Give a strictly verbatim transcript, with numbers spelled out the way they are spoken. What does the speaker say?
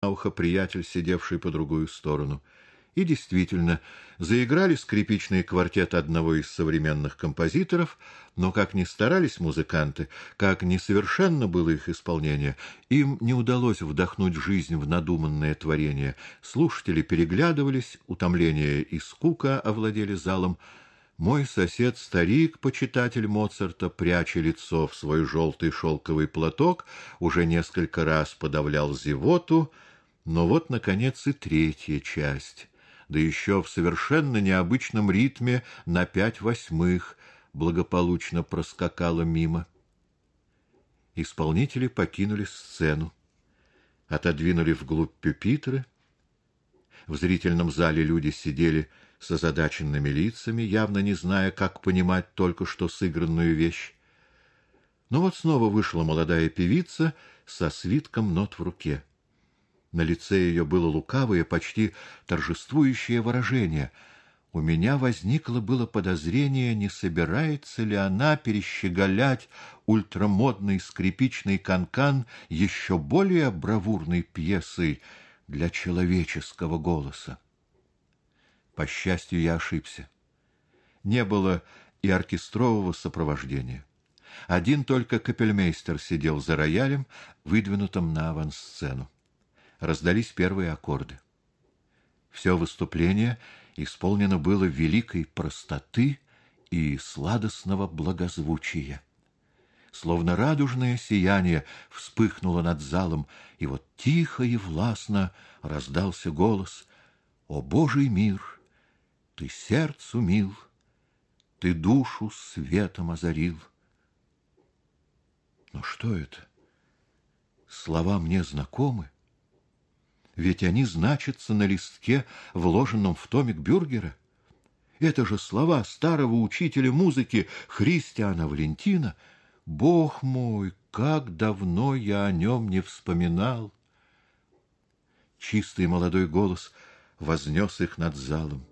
ухо приятель, сидевший по другую сторону. И действительно, заиграли скрипичный квартет одного из современных композиторов, но как ни старались музыканты, как несовершенно было их исполнение, им не удалось вдохнуть жизнь в надуманное творение. Слушатели переглядывались, утомление и скука овладели залом. Мой сосед-старик, почитатель Моцарта, пряча лицо в свой желтый шелковый платок, уже несколько раз подавлял зевоту, но вот, наконец, и третья часть, да еще в совершенно необычном ритме на пять восьмых, благополучно проскакала мимо. Исполнители покинули сцену, отодвинули вглубь пюпитры. В зрительном зале люди сидели с озадаченными лицами, явно не зная, как понимать только что сыгранную вещь. Но вот снова вышла молодая певица со свитком нот в руке. На лице ее было лукавое, почти торжествующее выражение. У меня возникло было подозрение, не собирается ли она перещеголять ультрамодный скрипичный канкан еще более бравурной пьесой для человеческого голоса. По счастью, я ошибся. Не было и оркестрового сопровождения. Один только капельмейстер сидел за роялем, выдвинутым на авансцену. Раздались первые аккорды. Все выступление исполнено было великой простоты и сладостного благозвучия. Словно радужное сияние вспыхнуло над залом, и вот тихо и властно раздался голос: «О Божий мир, ты сердцу мил, ты душу светом озарил». Но что это? Слова мне знакомы. Ведь они значатся на листке, вложенном в томик Бюргера. Это же слова старого учителя музыки Христиана Валентина. Бог мой, как давно я о нем не вспоминал! Чистый молодой голос вознес их над залом.